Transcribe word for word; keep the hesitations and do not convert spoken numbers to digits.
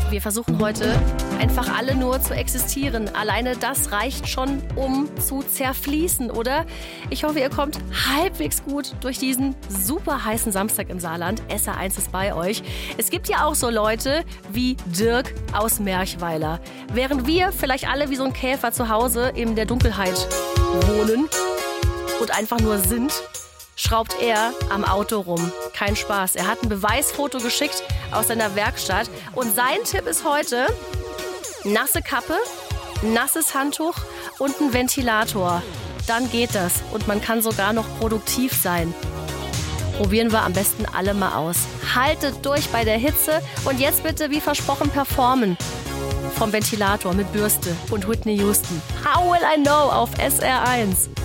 Wir versuchen heute einfach alle nur zu existieren. Alleine das reicht schon, um zu zerfließen, oder? Ich hoffe, ihr kommt halbwegs gut durch diesen super heißen Samstag im Saarland. S R eins ist bei euch. Es gibt ja auch so Leute wie Dirk aus Merchweiler. Während wir vielleicht alle wie so ein Käfer zu Hause in der Dunkelheit wohnen und einfach nur sind, schraubt er am Auto rum. Kein Spaß. Er hat ein Beweisfoto geschickt aus seiner Werkstatt. Und sein Tipp ist heute: nasse Kappe, nasses Handtuch und ein Ventilator. Dann geht das. Und man kann sogar noch produktiv sein. Probieren wir am besten alle mal aus. Haltet durch bei der Hitze. Und jetzt bitte, wie versprochen, performen. Vom Ventilator mit Bürste und Whitney Houston. How will I know auf S R eins?